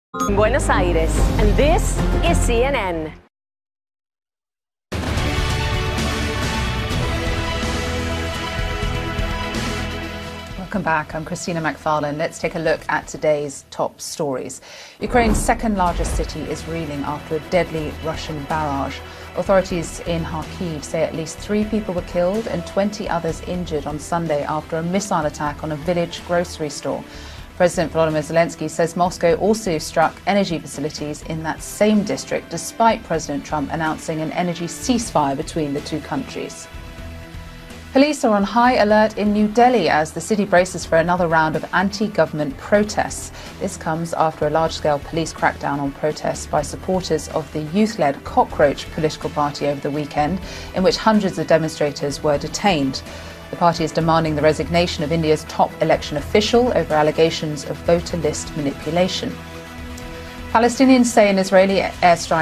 Buenos Aires, and this is CNN. Welcome back. I'm Christina McFarlane. Let's take a look at today's top stories. Ukraine's second largest city is reeling after a deadly Russian barrage. Authorities in Kharkiv say at least 3 people were killed and 20 others injured on Sunday after a missile attack on a village grocery store. President Volodymyr Zelensky says Moscow also struck energy facilities in that same district, despite President Trump announcing an energy ceasefire between the two countries. Police are on high alert in New Delhi as the city braces for another round of anti-government protests. This comes after a large-scale police crackdown on protests by supporters of the youth-led Cockroach political party over the weekend, in which hundreds of demonstrators were detained. The party is demanding the resignation of India's top election official over allegations of voter list manipulation. Palestinians say an Israeli airstrike